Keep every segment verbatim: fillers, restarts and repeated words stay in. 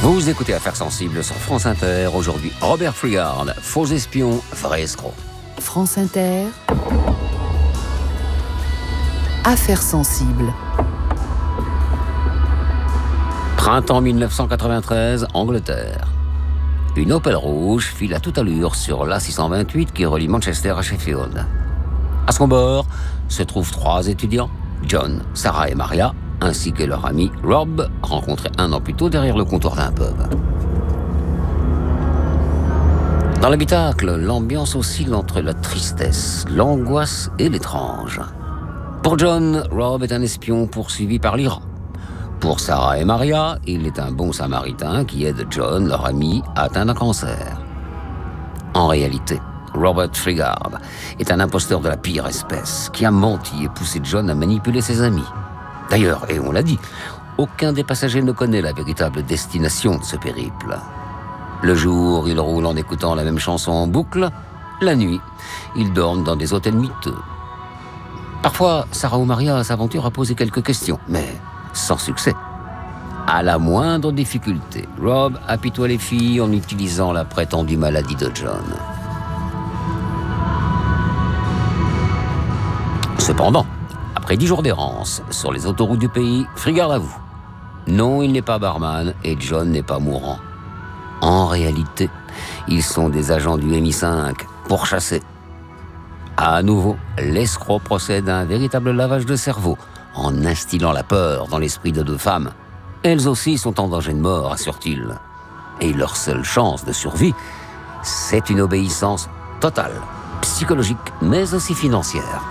Vous écoutez Affaires sensibles sur France Inter. Aujourd'hui, Robert Freegard, faux espion, vrai escroc. France Inter. Affaires sensibles. Printemps mille neuf cent quatre-vingt-treize, Angleterre. Une Opel rouge file à toute allure sur l'A six cent vingt-huit qui relie Manchester à Sheffield. À son bord se trouvent trois étudiants, John, Sarah et Maria, ainsi que leur ami Rob, rencontré un an plus tôt derrière le comptoir d'un pub. Dans l'habitacle, l'ambiance oscille entre la tristesse, l'angoisse et l'étrange. Pour John, Rob est un espion poursuivi par l'Iran. Pour Sarah et Maria, il est un bon samaritain qui aide John, leur ami, atteint d'un cancer. En réalité, Robert Freegard est un imposteur de la pire espèce qui a menti et poussé John à manipuler ses amis. D'ailleurs, et on l'a dit, aucun des passagers ne connaît la véritable destination de ce périple. Le jour, ils roulent en écoutant la même chanson en boucle. La nuit, ils dorment dans des hôtels miteux. Parfois, Sarah ou Maria s'aventurent à poser quelques questions, mais sans succès. À la moindre difficulté, Rob apitoie les filles en utilisant la prétendue maladie de John. Cependant, après dix jours d'errance sur les autoroutes du pays, Freegard avoue. Non, il n'est pas barman et John n'est pas mourant. En réalité, ils sont des agents du M I cinq pourchassés. À nouveau, l'escroc procède à un véritable lavage de cerveau en instillant la peur dans l'esprit de deux femmes. Elles aussi sont en danger de mort, assure-t-il. Et leur seule chance de survie, c'est une obéissance totale, psychologique mais aussi financière.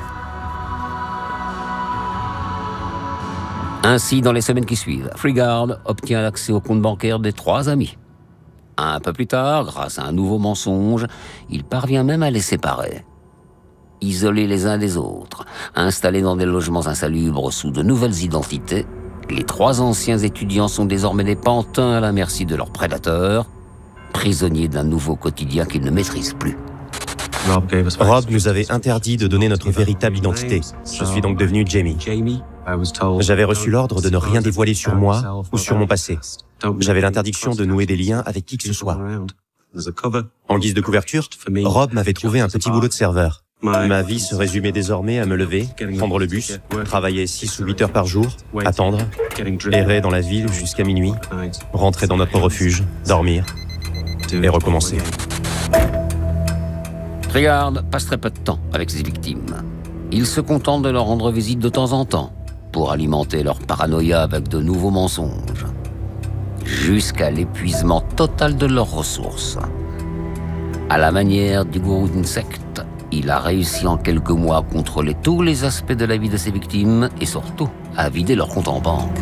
Ainsi, dans les semaines qui suivent, Freegard obtient l'accès au compte bancaire des trois amis. Un peu plus tard, grâce à un nouveau mensonge, il parvient même à les séparer. Isolés les uns des autres, installés dans des logements insalubres sous de nouvelles identités, les trois anciens étudiants sont désormais des pantins à la merci de leurs prédateurs, prisonniers d'un nouveau quotidien qu'ils ne maîtrisent plus. Rob nous avait interdit de donner notre véritable identité. Je suis donc devenu Jamie. J'avais reçu l'ordre de ne rien dévoiler sur moi ou sur mon passé. J'avais l'interdiction de nouer des liens avec qui que ce soit. En guise de couverture, Rob m'avait trouvé un petit boulot de serveur. Ma vie se résumait désormais à me lever, prendre le bus, travailler six ou huit heures par jour, attendre, errer dans la ville jusqu'à minuit, rentrer dans notre refuge, dormir et recommencer. Freegard passe très peu de temps avec ses victimes. Il se contente de leur rendre visite de temps en temps pour alimenter leur paranoïa avec de nouveaux mensonges, jusqu'à l'épuisement total de leurs ressources. À la manière du gourou d'une secte, il a réussi en quelques mois à contrôler tous les aspects de la vie de ses victimes et surtout à vider leur compte en banque.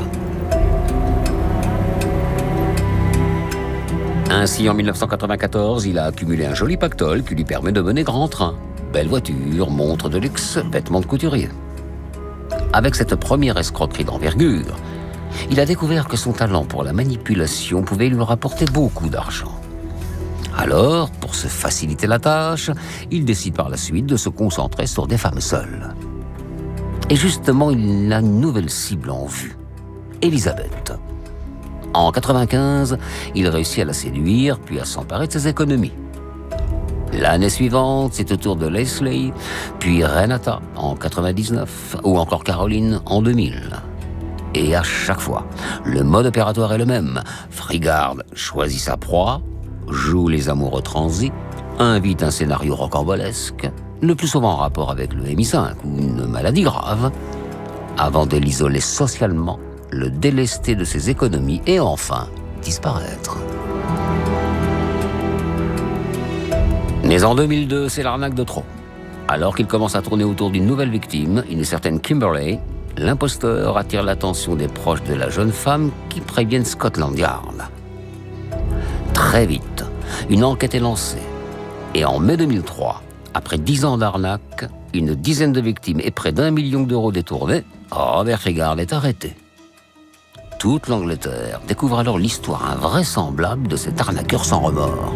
Ainsi, en mille neuf cent quatre-vingt-quatorze, il a accumulé un joli pactole qui lui permet de mener grand train. Belle voiture, montre de luxe, vêtements de couturier. Avec cette première escroquerie d'envergure, il a découvert que son talent pour la manipulation pouvait lui rapporter beaucoup d'argent. Alors, pour se faciliter la tâche, il décide par la suite de se concentrer sur des femmes seules. Et justement, il a une nouvelle cible en vue, Elisabeth. En quatre-vingt-quinze, il réussit à la séduire, puis à s'emparer de ses économies. L'année suivante, c'est au tour de Leslie, puis Renata en quatre-vingt-dix-neuf, ou encore Caroline en deux mille. Et à chaque fois, le mode opératoire est le même. Freegard choisit sa proie, joue les amoureux transis, invite un scénario rocambolesque, le plus souvent en rapport avec le M I cinq ou une maladie grave, avant de l'isoler socialement, le délester de ses économies et enfin disparaître. Mais en deux mille deux, c'est l'arnaque de trop. Alors qu'il commence à tourner autour d'une nouvelle victime, une certaine Kimberly, l'imposteur attire l'attention des proches de la jeune femme qui préviennent Scotland Yard. Très vite, une enquête est lancée. Et en mai deux mille trois, après dix ans d'arnaque, une dizaine de victimes et près d'un million d'euros détournés, Robert Freegard est arrêté. Toute l'Angleterre découvre alors l'histoire invraisemblable de cet arnaqueur sans remords.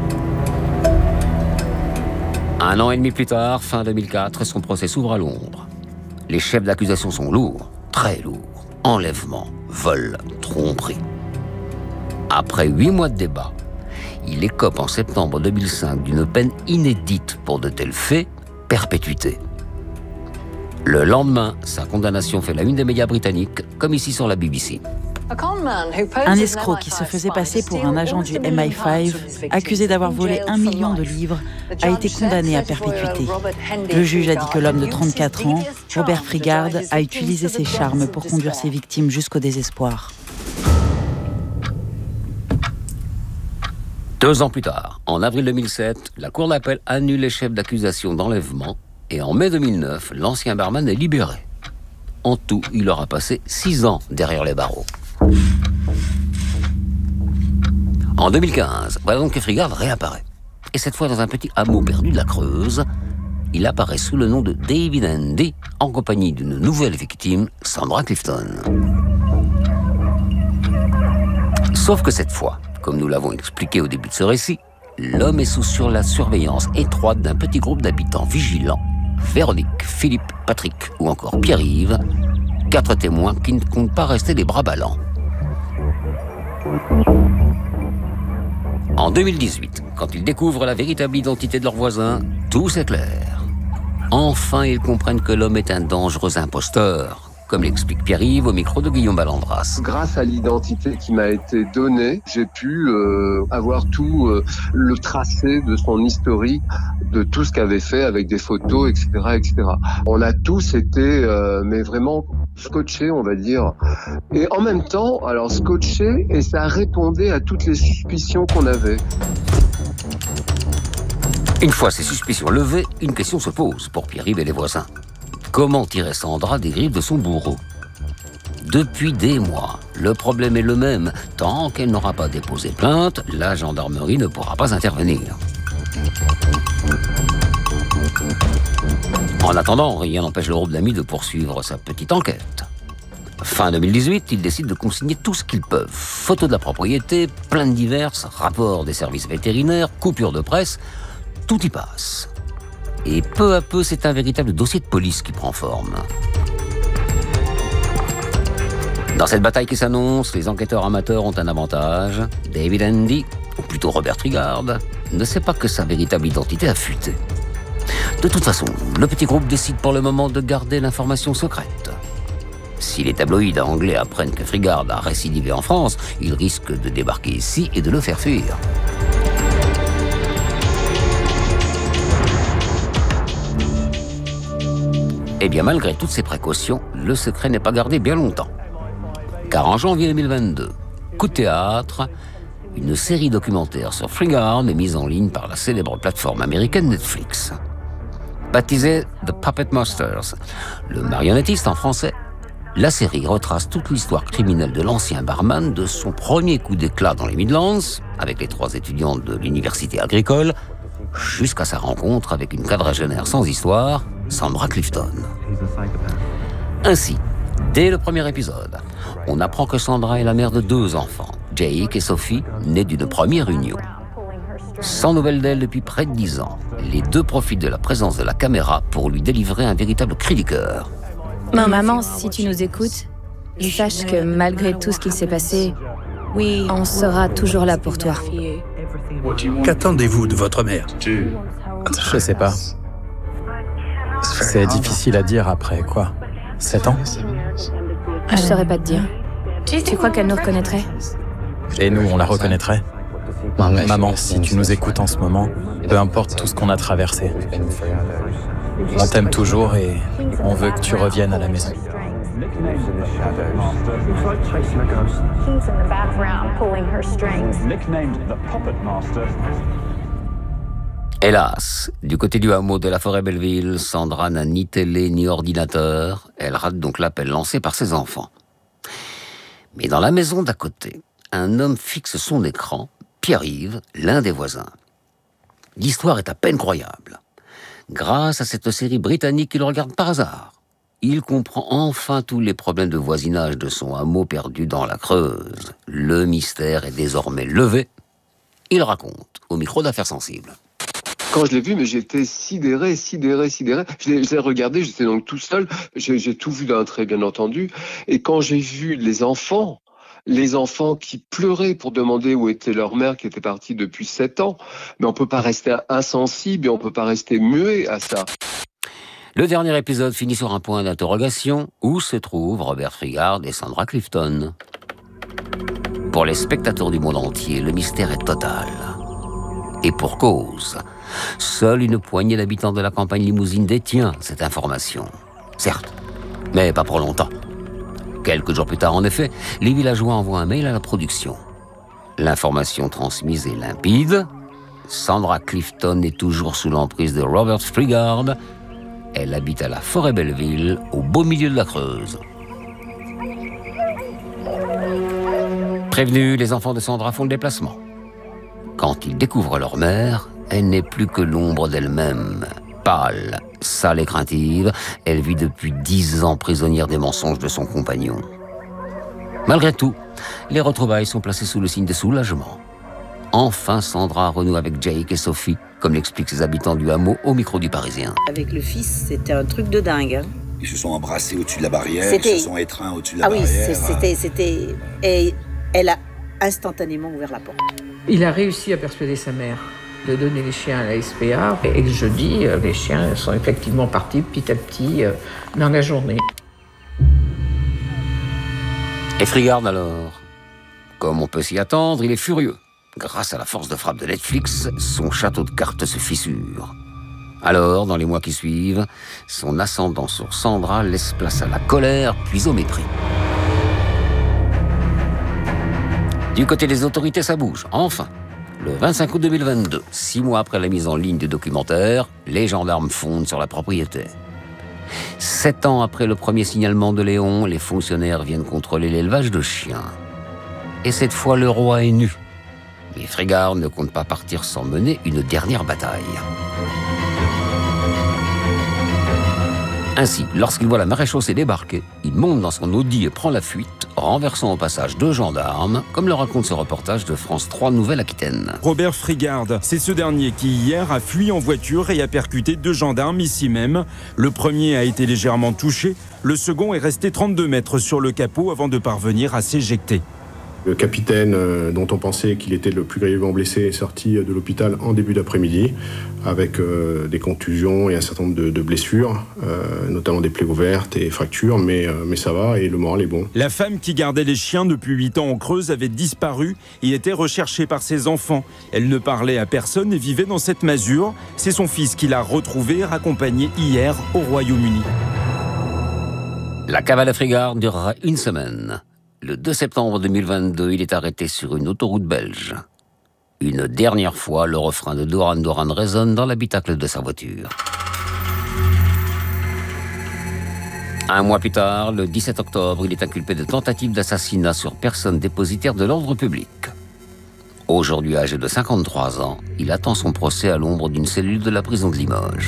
Un an et demi plus tard, fin deux mille quatre, son procès s'ouvre à Londres. Les chefs d'accusation sont lourds, très lourds. Enlèvement, vol, tromperie. Après huit mois de débat, il écope en septembre deux mille cinq d'une peine inédite pour de tels faits, perpétuité. Le lendemain, sa condamnation fait la une des médias britanniques, comme ici sur la B B C. Un escroc qui se faisait passer pour un agent du M I cinq, accusé d'avoir volé un million de livres, a été condamné à perpétuité. Le juge a dit que l'homme de trente-quatre ans, Robert Frigard, a utilisé ses charmes pour conduire ses victimes jusqu'au désespoir. Deux ans plus tard, en avril deux mille sept, la Cour d'appel annule les chefs d'accusation d'enlèvement et en mai deux mille neuf, l'ancien barman est libéré. En tout, il aura passé six ans derrière les barreaux. En deux mille quinze, voilà donc que Frigard réapparaît. Et cette fois dans un petit hameau perdu de la Creuse, il apparaît sous le nom de David Andy, en compagnie d'une nouvelle victime, Sandra Clifton. Sauf que cette fois, comme nous l'avons expliqué au début de ce récit, l'homme est sous sur la surveillance étroite d'un petit groupe d'habitants vigilants. Véronique, Philippe, Patrick ou encore Pierre-Yves, quatre témoins qui ne comptent pas rester les bras ballants. En deux mille dix-huit, quand ils découvrent la véritable identité de leur voisin, tout s'éclaire. Enfin, ils comprennent que l'homme est un dangereux imposteur, comme l'explique Pierre-Yves au micro de Guillaume Ballandras. Grâce à l'identité qui m'a été donnée, j'ai pu euh, avoir tout euh, le tracé de son historique, de tout ce qu'avait fait avec des photos, et cetera, et cetera. On a tous été, euh, mais vraiment scotchés, on va dire. Et en même temps, alors scotchés, et ça répondait à toutes les suspicions qu'on avait. Une fois ces suspicions levées, une question se pose pour Pierre-Yves et les voisins. Comment tirer Sandra des griffes de son bourreau ? Depuis des mois, le problème est le même. Tant qu'elle n'aura pas déposé plainte, la gendarmerie ne pourra pas intervenir. En attendant, rien n'empêche le groupe d'amis de poursuivre sa petite enquête. Fin deux mille dix-huit, ils décident de consigner tout ce qu'ils peuvent. Photos de la propriété, plaintes diverses, rapports des services vétérinaires, coupures de presse, tout y passe. Et peu à peu, c'est un véritable dossier de police qui prend forme. Dans cette bataille qui s'annonce, les enquêteurs amateurs ont un avantage. David Andy, ou plutôt Robert Frigard, ne sait pas que sa véritable identité a fuité. De toute façon, le petit groupe décide pour le moment de garder l'information secrète. Si les tabloïds anglais apprennent que Frigard a récidivé en France, ils risquent de débarquer ici et de le faire fuir. Eh bien, malgré toutes ces précautions, le secret n'est pas gardé bien longtemps. Car en janvier deux mille vingt-deux, coup de théâtre, une série documentaire sur Frigard est mise en ligne par la célèbre plateforme américaine Netflix. Baptisée The Puppet Masters, le marionnettiste en français, la série retrace toute l'histoire criminelle de l'ancien barman de son premier coup d'éclat dans les Midlands, avec les trois étudiants de l'université agricole, jusqu'à sa rencontre avec une quadragénaire sans histoire, Sandra Clifton. Ainsi, dès le premier épisode, on apprend que Sandra est la mère de deux enfants, Jake et Sophie, nés d'une première union. Sans nouvelles d'elle depuis près de dix ans, les deux profitent de la présence de la caméra pour lui délivrer un véritable cri du cœur. Non, maman, si tu nous écoutes, sache que malgré tout ce qui s'est passé, on sera toujours là pour toi. Qu'attendez-vous de votre mère ? Je sais pas. C'est difficile à dire après, quoi, sept ans ? Je saurais pas te dire. Tu crois qu'elle nous reconnaîtrait ? Et nous, on la reconnaîtrait ? Maman, si tu nous écoutes en ce moment, peu importe tout ce qu'on a traversé, on t'aime toujours et on veut que tu reviennes à la maison. Hélas, du côté du hameau de la Forêt-Belleville, Sandra n'a ni télé ni ordinateur. Elle rate donc l'appel lancé par ses enfants. Mais dans la maison d'à côté, un homme fixe son écran, Pierre-Yves, l'un des voisins. L'histoire est à peine croyable. Grâce à cette série britannique qu'il regarde par hasard, il comprend enfin tous les problèmes de voisinage de son hameau perdu dans la Creuse. Le mystère est désormais levé. Il raconte au micro d'Affaires sensibles. Quand je l'ai vu, mais j'étais sidéré, sidéré, sidéré. Je l'ai, je l'ai regardé, j'étais donc tout seul. J'ai, j'ai tout vu d'un trait, bien entendu. Et quand j'ai vu les enfants, les enfants qui pleuraient pour demander où était leur mère qui était partie depuis sept ans. Mais on peut pas rester insensible et on peut pas rester muet à ça. Le dernier épisode finit sur un point d'interrogation. Où se trouvent Robert Frigard et Sandra Clifton ? Pour les spectateurs du monde entier, le mystère est total. Et pour cause, seule une poignée d'habitants de la campagne limousine détient cette information. Certes, mais pas pour longtemps. Quelques jours plus tard, en effet, les villageois envoient un mail à la production. L'information transmise est limpide. Sandra Clifton est toujours sous l'emprise de Robert Frigard. Elle habite à la Forêt-Belleville, au beau milieu de la Creuse. Prévenus, les enfants de Sandra font le déplacement. Quand ils découvrent leur mère, elle n'est plus que l'ombre d'elle-même. Pâle, sale et craintive, elle vit depuis dix ans prisonnière des mensonges de son compagnon. Malgré tout, les retrouvailles sont placées sous le signe de soulagement. Enfin, Sandra renoue avec Jake et Sophie, comme l'expliquent ses habitants du hameau au micro du Parisien. Avec le fils, c'était un truc de dingue. Hein. Ils se sont embrassés au-dessus de la barrière, c'était... ils se sont étreints au-dessus de la ah barrière. Ah oui, c'était, c'était... Et elle a instantanément ouvert la porte. Il a réussi à persuader sa mère de donner les chiens à la S P A. Et le jeudi, les chiens sont effectivement partis petit à petit dans la journée. Et Frigard alors ? Comme on peut s'y attendre, il est furieux. Grâce à la force de frappe de Netflix, son château de cartes se fissure. Alors, dans les mois qui suivent, son ascendant sur Sandra laisse place à la colère, puis au mépris. Du côté des autorités, ça bouge, enfin. Le vingt-cinq août deux mille vingt-deux, six mois après la mise en ligne du documentaire, les gendarmes fondent sur la propriété. Sept ans après le premier signalement de Léon, les fonctionnaires viennent contrôler l'élevage de chiens. Et cette fois, le roi est nu. Mais Frigard ne compte pas partir sans mener une dernière bataille. Ainsi, lorsqu'il voit la maréchaussée débarquer, il monte dans son Audi et prend la fuite, renversant au passage deux gendarmes, comme le raconte ce reportage de France trois Nouvelle-Aquitaine. Robert Frigard, c'est ce dernier qui hier a fui en voiture et a percuté deux gendarmes ici même. Le premier a été légèrement touché, le second est resté trente-deux mètres sur le capot avant de parvenir à s'éjecter. Le capitaine, euh, dont on pensait qu'il était le plus grièvement blessé, est sorti de l'hôpital en début d'après-midi avec euh, des contusions et un certain nombre de, de blessures, euh, notamment des plaies ouvertes et fractures, mais, euh, mais ça va et le moral est bon. La femme qui gardait les chiens depuis huit ans en Creuse avait disparu et était recherchée par ses enfants. Elle ne parlait à personne et vivait dans cette masure. C'est son fils qui l'a retrouvée et raccompagnée hier au Royaume-Uni. La cavale à Frigard durera une semaine. Le deux septembre deux mille vingt-deux, il est arrêté sur une autoroute belge. Une dernière fois, le refrain de Duran Duran résonne dans l'habitacle de sa voiture. Un mois plus tard, le dix-sept octobre, il est inculpé de tentative d'assassinat sur personne dépositaire de l'ordre public. Aujourd'hui âgé de cinquante-trois ans, il attend son procès à l'ombre d'une cellule de la prison de Limoges.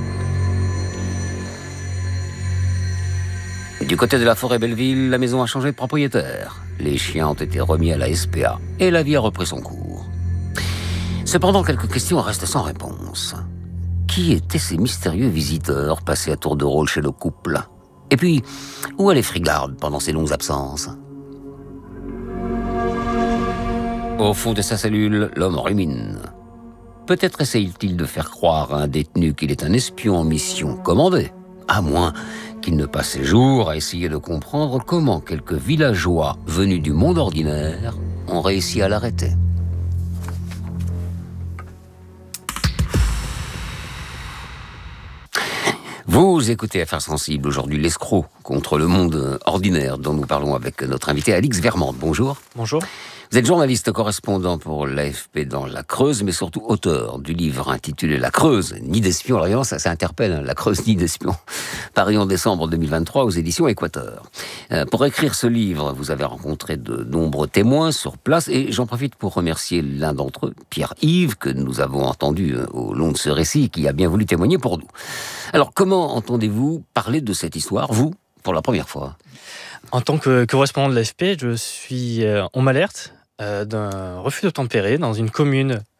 Du côté de la Forêt-Belleville, la maison a changé de propriétaire. Les chiens ont été remis à la S P A et la vie a repris son cours. Cependant, quelques questions restent sans réponse. Qui étaient ces mystérieux visiteurs passés à tour de rôle chez le couple ? Et puis, où allait Frigard pendant ces longues absences ? Au fond de sa cellule, l'homme rumine. Peut-être essaye-t-il de faire croire à un détenu qu'il est un espion en mission commandée, à moins qu'il ne passe ses jours à essayer de comprendre comment quelques villageois venus du monde ordinaire ont réussi à l'arrêter. Vous écoutez Affaires sensibles, aujourd'hui l'escroc contre le monde ordinaire dont nous parlons avec notre invité Alix Vermande. Bonjour. Bonjour. Vous êtes journaliste correspondant pour l'A F P dans la Creuse, mais surtout auteur du livre intitulé La Creuse, Nid d'espions. Alors évidemment, ça, ça interpelle, hein, La Creuse, Nid d'espions, paru en décembre deux mille vingt-trois aux éditions Équateur. Euh, pour écrire ce livre, vous avez rencontré de nombreux témoins sur place, et j'en profite pour remercier l'un d'entre eux, Pierre-Yves, que nous avons entendu euh, au long de ce récit, qui a bien voulu témoigner pour nous. Alors, comment entendez-vous parler de cette histoire, vous, pour la première fois ? En tant que correspondant de l'A F P, je suis, euh, on m'alerte euh, d'un refus d'obtempérer dans une commune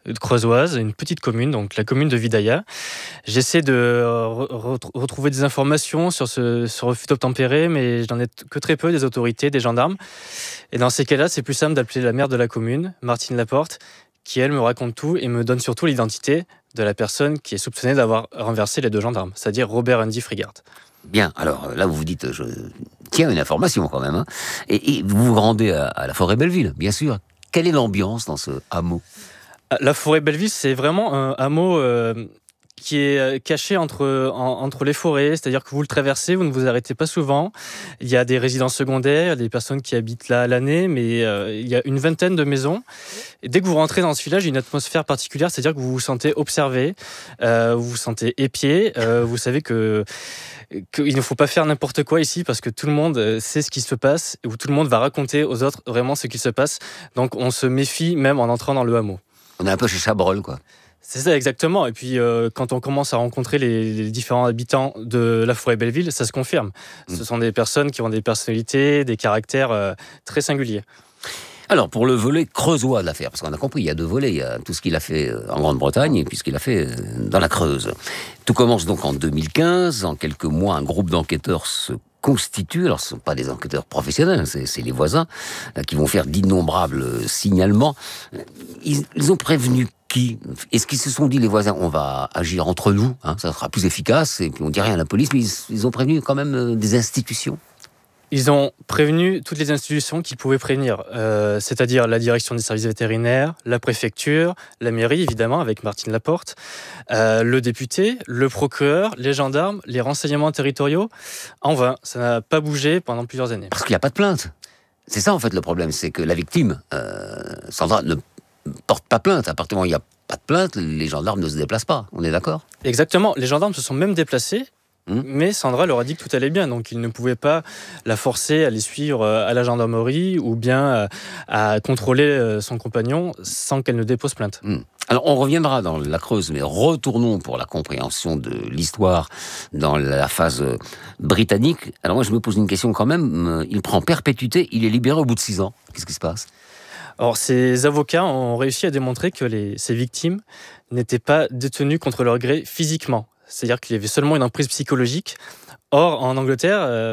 creusoise, une petite commune, donc la commune de Vidaïa. J'essaie de re- retrouver des informations sur ce, ce refus d'obtempérer, mais je n'en ai que très peu des autorités, des gendarmes. Et dans ces cas-là, c'est plus simple d'appeler la maire de la commune, Martine Laporte, qui, elle, me raconte tout et me donne surtout l'identité de la personne qui est soupçonnée d'avoir renversé les deux gendarmes, c'est-à-dire Robert Andy Frigard. Bien, alors là vous vous dites, je tiens une information quand même, hein. et, et vous vous rendez à, à la forêt Belleville, bien sûr. Quelle est l'ambiance dans ce hameau ? La forêt Belleville, c'est vraiment un hameau euh, qui est caché entre, en, entre les forêts, c'est-à-dire que vous le traversez, vous ne vous arrêtez pas souvent. Il y a des résidences secondaires, des personnes qui habitent là à l'année, mais euh, il y a une vingtaine de maisons. Et dès que vous rentrez dans ce village, il y a une atmosphère particulière, c'est-à-dire que vous vous sentez observé, euh, vous vous sentez épié, euh, vous savez que qu'il ne faut pas faire n'importe quoi ici parce que tout le monde sait ce qui se passe et où tout le monde va raconter aux autres vraiment ce qui se passe. Donc on se méfie même en entrant dans le hameau. On est un peu chez Chabrol, quoi. C'est ça, exactement. Et puis, euh, quand on commence à rencontrer les, les différents habitants de la forêt Belleville, ça se confirme. Mmh. Ce sont des personnes qui ont des personnalités, des caractères euh, très singuliers. Alors, pour le volet creusois de l'affaire, parce qu'on a compris, il y a deux volets. Il y a tout ce qu'il a fait en Grande-Bretagne et puis ce qu'il a fait dans la Creuse. Tout commence donc en deux mille quinze. En quelques mois, un groupe d'enquêteurs se constitue. Alors, ce ne sont pas des enquêteurs professionnels, c'est, c'est les voisins euh, qui vont faire d'innombrables euh, signalements. Ils, ils ont prévenu qui ? Est-ce qu'ils se sont dit, les voisins, on va agir entre nous, hein, ça sera plus efficace, et puis on dit rien à la police, mais ils, ils ont prévenu quand même euh, des institutions ? Ils ont prévenu toutes les institutions qu'ils pouvaient prévenir, euh, c'est-à-dire la direction des services vétérinaires, la préfecture, la mairie, évidemment, avec Martine Laporte, euh, le député, le procureur, les gendarmes, les renseignements territoriaux. En vain, ça n'a pas bougé pendant plusieurs années. Parce qu'il n'y a pas de plainte. C'est ça, en fait, le problème. C'est que la victime, euh, Sandra, ne porte pas plainte. À partir du moment où il n'y a pas de plainte, les gendarmes ne se déplacent pas. On est d'accord ? Exactement. Les gendarmes se sont même déplacés. Mais Sandra leur a dit que tout allait bien, donc ils ne pouvaient pas la forcer à les suivre à la gendarmerie ou bien à contrôler son compagnon sans qu'elle ne dépose plainte. Mmh. Alors on reviendra dans la Creuse, mais retournons pour la compréhension de l'histoire dans la phase britannique. Alors moi je me pose une question quand même, il prend perpétuité, il est libéré au bout de six ans. Qu'est-ce qui se passe ? Alors, ces avocats ont réussi à démontrer que les, ces victimes n'étaient pas détenues contre leur gré physiquement. C'est-à-dire qu'il y avait seulement une emprise psychologique. Or, en Angleterre, euh,